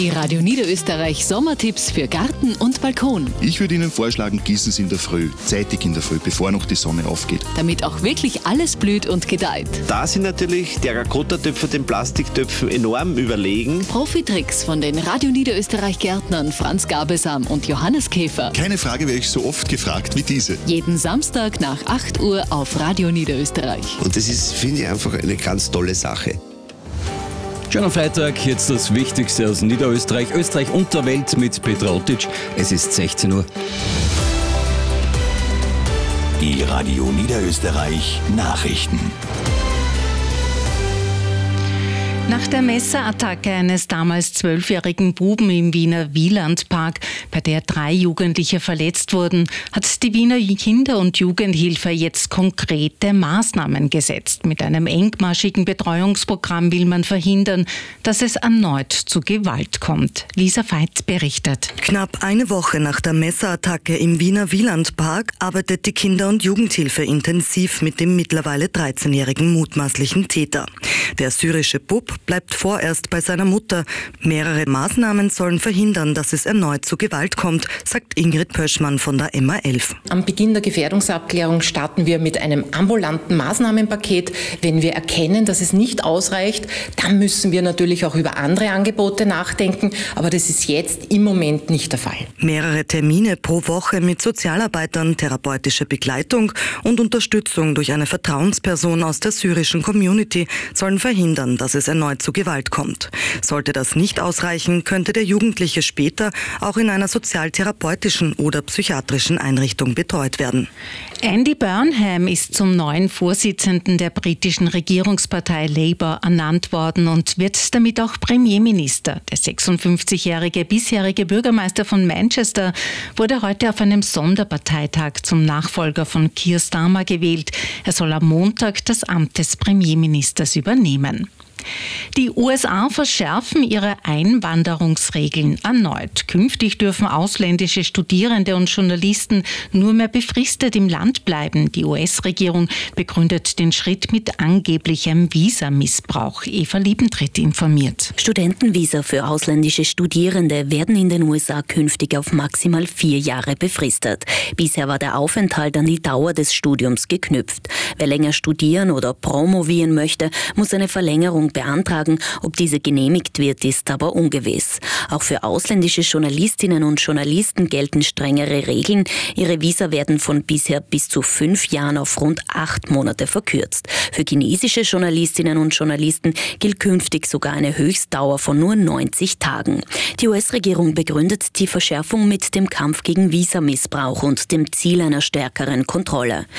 Die Radio Niederösterreich Sommertipps für Garten und Balkon. Ich würde Ihnen vorschlagen, gießen Sie in der Früh, zeitig in der Früh, bevor noch die Sonne aufgeht. Damit auch wirklich alles blüht und gedeiht. Da sind natürlich Terrakotta-Töpfe den Plastiktöpfen enorm überlegen. Profi-Tricks von den Radio Niederösterreich Gärtnern Franz Gabelsam und Johannes Käfer. Keine Frage werde ich so oft gefragt wie diese. Jeden Samstag nach 8 Uhr auf Radio Niederösterreich. Und das ist, finde ich, einfach eine ganz tolle Sache. Schönen Freitag, jetzt das Wichtigste aus Niederösterreich, Österreich und der Welt mit Petra Ottitsch. Es ist 16 Uhr. Die Radio Niederösterreich Nachrichten. Nach der Messerattacke eines damals 12-jährigen Buben im Wiener Wielandpark, bei der 3 Jugendliche verletzt wurden, hat die Wiener Kinder- und Jugendhilfe jetzt konkrete Maßnahmen gesetzt. Mit einem engmaschigen Betreuungsprogramm will man verhindern, dass es erneut zu Gewalt kommt. Lisa Veit berichtet. Knapp eine Woche nach der Messerattacke im Wiener Wielandpark arbeitet die Kinder- und Jugendhilfe intensiv mit dem mittlerweile 13-jährigen mutmaßlichen Täter. Der syrische Bub bleibt vorerst bei seiner Mutter. Mehrere Maßnahmen sollen verhindern, dass es erneut zu Gewalt kommt, sagt Ingrid Pöschmann von der MA11. Am Beginn der Gefährdungsabklärung starten wir mit einem ambulanten Maßnahmenpaket. Wenn wir erkennen, dass es nicht ausreicht, dann müssen wir natürlich auch über andere Angebote nachdenken. Aber das ist jetzt im Moment nicht der Fall. Mehrere Termine pro Woche mit Sozialarbeitern, therapeutische Begleitung und Unterstützung durch eine Vertrauensperson aus der syrischen Community sollen verhindern, dass es erneut zu Gewalt kommt. Sollte das nicht ausreichen, könnte der Jugendliche später auch in einer sozialtherapeutischen oder psychiatrischen Einrichtung betreut werden. Andy Burnham ist zum neuen Vorsitzenden der britischen Regierungspartei Labour ernannt worden und wird damit auch Premierminister. Der 56-jährige bisherige Bürgermeister von Manchester wurde heute auf einem Sonderparteitag zum Nachfolger von Keir Starmer gewählt. Er soll am Montag das Amt des Premierministers übernehmen. Die USA verschärfen ihre Einwanderungsregeln erneut. Künftig dürfen ausländische Studierende und Journalisten nur mehr befristet im Land bleiben. Die US-Regierung begründet den Schritt mit angeblichem Visamissbrauch. Eva Liebentritt informiert. Studentenvisa für ausländische Studierende werden in den USA künftig auf maximal 4 Jahre befristet. Bisher war der Aufenthalt an die Dauer des Studiums geknüpft. Wer länger studieren oder promovieren möchte, muss eine Verlängerung beantragen. Ob diese genehmigt wird, ist aber ungewiss. Auch für ausländische Journalistinnen und Journalisten gelten strengere Regeln. Ihre Visa werden von bisher bis zu 5 Jahren auf rund 8 Monate verkürzt. Für chinesische Journalistinnen und Journalisten gilt künftig sogar eine Höchstdauer von nur 90 Tagen. Die US-Regierung begründet die Verschärfung mit dem Kampf gegen Visamissbrauch und dem Ziel einer stärkeren Kontrolle.